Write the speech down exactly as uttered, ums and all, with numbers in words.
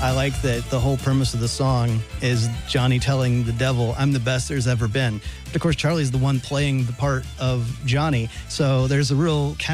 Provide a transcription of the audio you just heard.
I like that the whole premise of the song is Johnny telling the devil, I'm the best there's ever been. But of course, Charlie's the one playing the part of Johnny. So there's a real